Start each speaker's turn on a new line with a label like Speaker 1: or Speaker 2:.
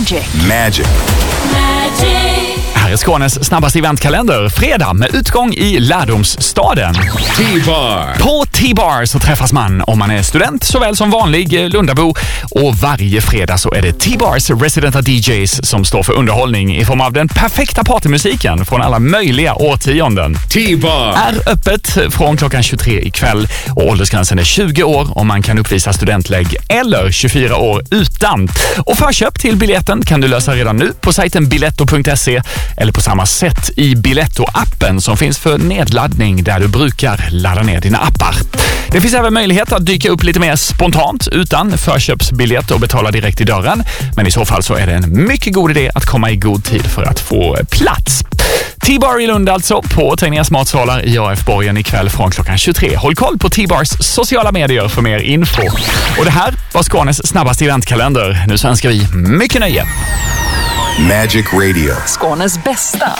Speaker 1: Magic.
Speaker 2: Här är Skånes snabbaste eventkalender. Fredag med utgång i Lärdomsstaden.
Speaker 1: T-bar.
Speaker 2: På T-bar så träffas man om man är student såväl som vanlig Lundabo. Och varje fredag så är det T-bars residenta DJs som står för underhållning i form av den perfekta partymusiken från alla möjliga årtionden.
Speaker 1: T-bar
Speaker 2: är öppet från klockan 23 ikväll och åldersgränsen är 20 år om man kan uppvisa studentlägg eller 24 år utan. Och förköp till biljetten kan du lösa redan nu på sajten biletto.se eller på samma sätt i Biletto-appen som finns för nedladdning där du brukar ladda ner dina appar. Det finns även möjlighet att dyka upp lite mer spontant utan förköpsbiljett och betala direkt i dörren. Men i så fall så är det en mycket god idé att komma i god tid för att få plats. T-bar i Lund alltså på Tegnias matsalar i AF-borgen ikväll från klockan 23. Håll koll på T-bars sociala medier för mer info. Och det här var Skånes snabbaste eventkalender. Nu så önskar vi mycket nöje.
Speaker 1: Magic Radio.
Speaker 3: Skånes bästa.